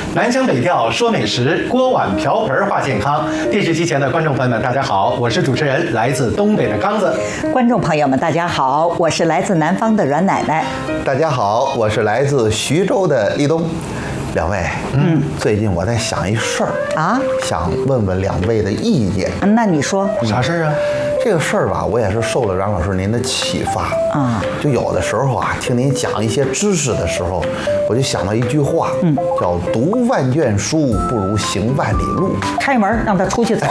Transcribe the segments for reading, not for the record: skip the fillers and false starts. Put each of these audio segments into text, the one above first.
南腔北调说美食，锅碗瓢盆话健康。电视机前的观众朋友们，大家好，我是主持人来自东北的刚子。 观众朋友们，大家好，我是来自南方的阮奶奶。 大家好，我是来自徐州的立冬。两位，最近我在想一事儿啊，想问问两位的意见。 那你说啥事儿啊？ 这个事儿吧，我也是受了阮老师您的启发啊。就有的时候啊，听您讲一些知识的时候，我就想到一句话，叫“读万卷书，不如行万里路”。 开门让他出去走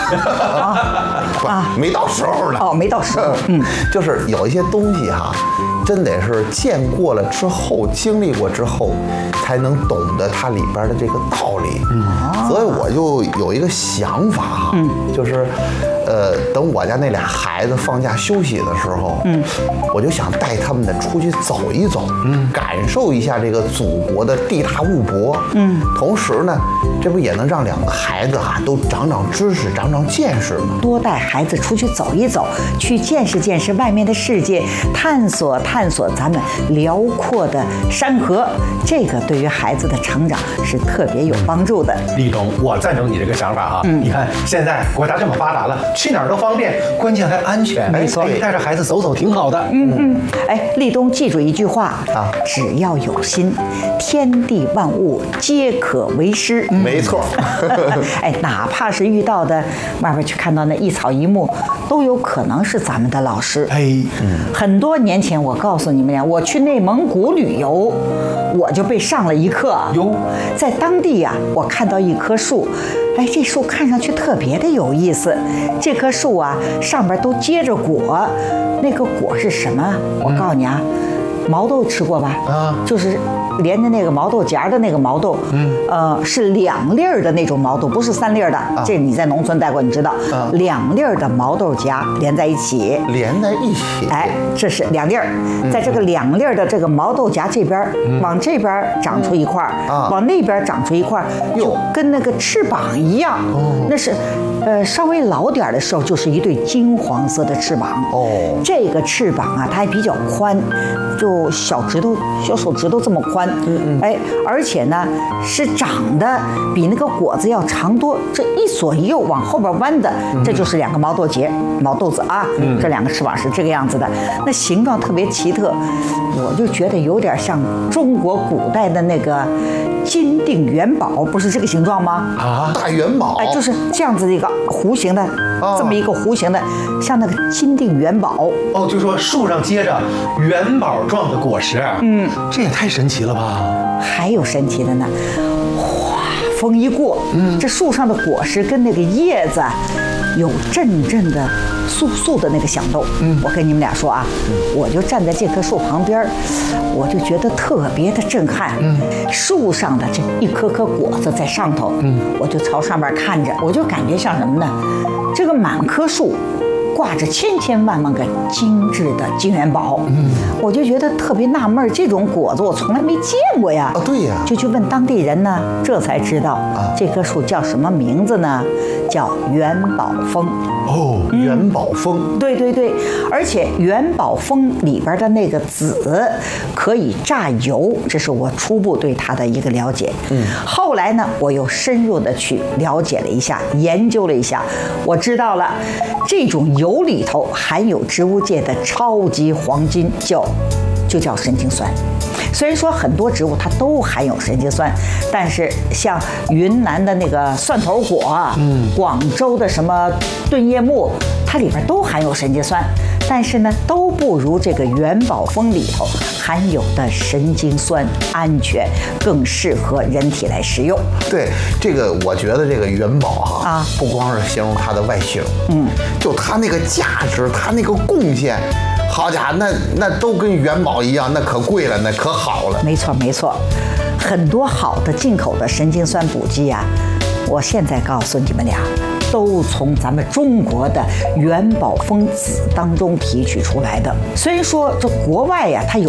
没到时候呢。 哦，没到时候。 就是有一些东西哈，真得是见过了之后，经历过之后，才能懂得它里边的这个道理。所以我就有一个想法哈，就是。等我家那俩孩子放假休息的时候，我就想带他们出去走一走，感受一下这个祖国的地大物博，同时呢，这不也能让两个孩子都长长知识、长长见识吗？ 多带孩子出去走一走，去见识见识外面的世界，探索探索咱们辽阔的山河，这个对于孩子的成长是特别有帮助的。 立冬，我赞成你这个想法哈。你看现在国家这么发达了，去哪儿都方便，关键还安全。 没错， 带着孩子走走挺好的。 立冬记住一句话啊，只要有心，天地万物皆可为师。 没错。 哪怕是遇到的外边去看到那一草一木，都有可能是咱们的老师。很多年前我告诉你们呀，我去内蒙古旅游，我就被上了一课。在当地呀，我看到一棵树。这树看上去特别的有意思。这棵树啊，上边都结着果，那个果是什么？我告诉你啊，毛豆吃过吧？就是连着那个毛豆荚的那个毛豆，是2粒儿的那种毛豆，不是3粒儿的。这你在农村待过，你知道，2粒儿的毛豆荚连在一起，这是2粒儿，在这个2粒儿的这个毛豆荚这边，往这边长出一块儿，往那边长出一块儿，就跟那个翅膀一样。那是，稍微老点的时候，就是一对金黄色的翅膀。这个翅膀啊，它还比较宽，就小手指头这么宽。而且呢，是长得比那个果子要长多，这一左一右往后边弯的，这就是2个毛豆子啊。这2个翅膀是这个样子的，那形状特别奇特，我就觉得有点像中国古代的那个金锭元宝，不是这个形状吗？ 大元宝。 就是这样子的一个弧形的，这么一个弧形的，像那个金锭元宝。 就说树上结着元宝状的果实。这也太神奇了吧！ 还有神奇的呢，风一过，这树上的果实跟那个叶子有阵阵的簌的那个响动。我跟你们俩说啊，我就站在这棵树旁边，我就觉得特别的震撼。树上的这一颗颗果子在上头，我就朝上面看着，我就感觉像什么呢？这个满棵树挂着千千万万个精致的金元宝。我就觉得特别纳闷，这种果子我从来没见过呀。 对呀。 就去问当地人呢，这才知道这棵树叫什么名字呢？叫元宝枫。 元宝枫。 对，而且元宝枫里边的那个籽可以榨油，这是我初步对它的一个了解。后来呢，我又深入的去了解了一下，研究了一下，我知道了，这种油里头含有植物界的超级黄金，就叫神经酸。虽然说很多植物它都含有神经酸，但是像云南的那个蒜头果，广州的什么钝叶木，它里边都含有神经酸，但是呢，都不如这个元宝枫里头含有的神经酸安全，更适合人体来食用。 对，这个我觉得这个元宝不光是形容它的外形，就它那个价值，它那个贡献。好家伙，那都跟元宝一样，那可贵了，那可好了。 没错，很多好的进口的神经酸补剂啊，我现在告诉你们俩，都从咱们中国的元宝枫籽当中提取出来的。虽然说这国外呀，它有